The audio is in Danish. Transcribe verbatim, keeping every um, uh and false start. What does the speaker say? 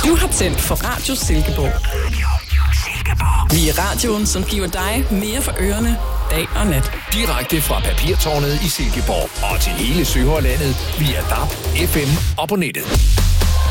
Du har tændt for Radio Silkeborg. Vi er radioen, som giver dig mere for ørerne, dag og nat. Direkte fra Papirtårnet i Silkeborg og til hele Sønderjylland via D A B, F M og på nettet.